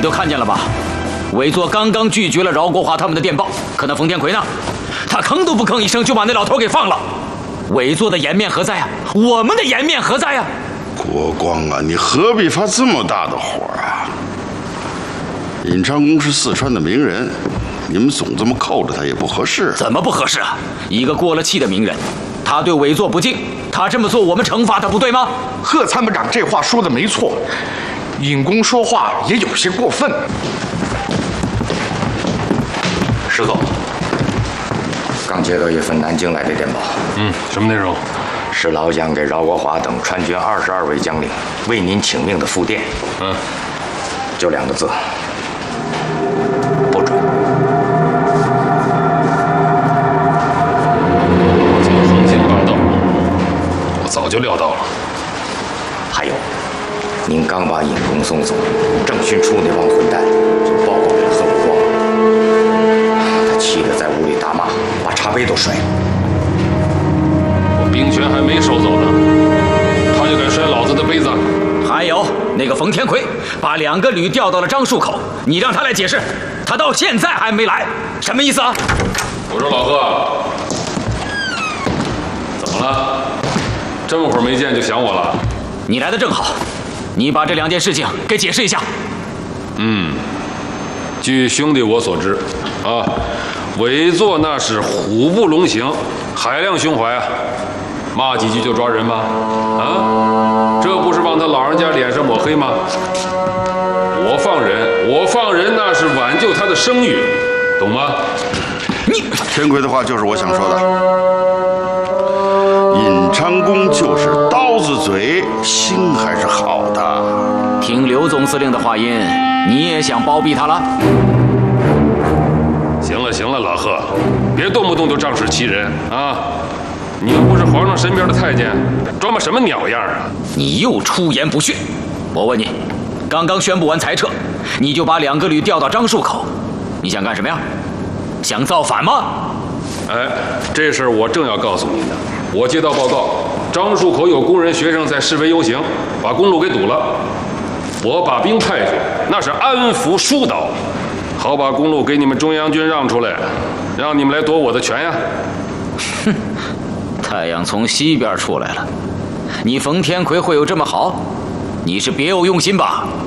都看见了吧？委座刚刚拒绝了饶国华他们的电报，可那冯天魁呢？他吭都不吭一声就把那老头给放了。委座的颜面何在啊？我们的颜面何在啊？ 国光啊，你何必发这么大的火啊？尹昌公是四川的名人，你们总这么扣着他也不合适。 怎么不合适啊？一个过了气的名人，他对委座不敬，他这么做，我们惩罚他不对吗？ 贺参谋长这话说的没错，尹公说话也有些过分。 石总，刚接到一份南京来的电报。 什么内容？ 是老蒋给饶国华等川军22位将领为您请命的复电。就2个字：不准。 这么横行霸道，我早就料到了。 还有，您刚把尹公送走，政训处那帮混蛋就报告给了贺国光，他气得在屋里大骂，把茶杯都摔了。 我兵权还没收走呢，他就敢摔老子的杯子？ 还有那个冯天魁，把2个旅调到了樟树口，你让他来解释，他到现在还没来，什么意思啊？ 我说老贺，怎么了？这么会儿没见就想我了？ 你来的正好，你把这2件事情给解释一下。 据兄弟我所知，委座那是虎不龙行，海量胸怀啊，骂几句就抓人吗？这不是往他老人家脸上抹黑吗？我放人那是挽救他的声誉，懂吗？ 天魁的话就是我想说的。尹昌公就是刀子嘴，心还是好的。 听刘总司令的话音，你也想包庇他了？ 行了，老贺，别动不动就仗势欺人啊！你又不是皇上身边的太监，装扮什么鸟样啊？ 你又出言不逊！我问你，刚刚宣布完裁撤，你就把2个旅调到樟树口，你想干什么呀？想造反吗？ 这事儿我正要告诉你呢。我接到报告，樟树口有工人学生在示威游行，把公路给堵了。我把兵派去，那是安抚疏导，好把公路给你们中央军让出来，让你们来夺我的权呀！ 哼，太阳从西边出来了，你冯天魁会有这么好？你是别有用心吧？